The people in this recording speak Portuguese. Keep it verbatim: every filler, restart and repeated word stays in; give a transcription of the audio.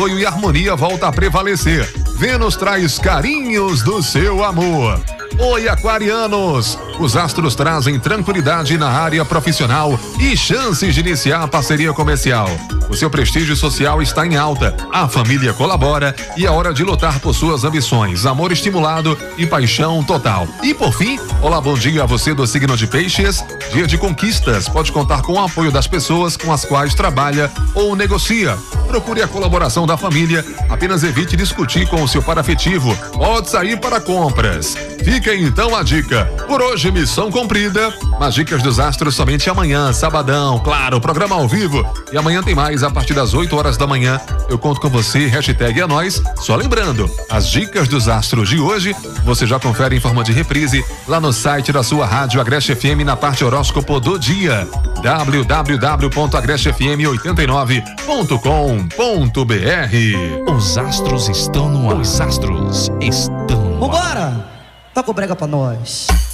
apoio e harmonia volta a prevalecer. Vênus traz carinhos do seu amor. Oi, aquarianos! Os astros trazem tranquilidade na área profissional e chances de iniciar a parceria comercial. O seu prestígio social está em alta, a família colabora e é hora de lutar por suas ambições, amor estimulado e paixão total. E por fim, olá, bom dia a você do signo de Peixes. Dia de conquistas, pode contar com o apoio das pessoas com as quais trabalha ou negocia. Procure a colaboração da família, apenas evite discutir com o seu par afetivo. Pode sair para compras. Fica então a dica. Por hoje, missão cumprida. Mas dicas dos astros somente amanhã, sabadão, claro, programa ao vivo. E amanhã tem mais, a partir das oito horas da manhã. Eu conto com você, hashtag é nóis. Só lembrando, as dicas dos astros de hoje, você já confere em forma de reprise lá no site da sua rádio Agreste F M na parte horóscopo do dia. w w w ponto agreste f m oitenta e nove ponto com ponto b r. Os astros estão no ar. Os astros estão no ar. Vambora! Toca o brega pra nós.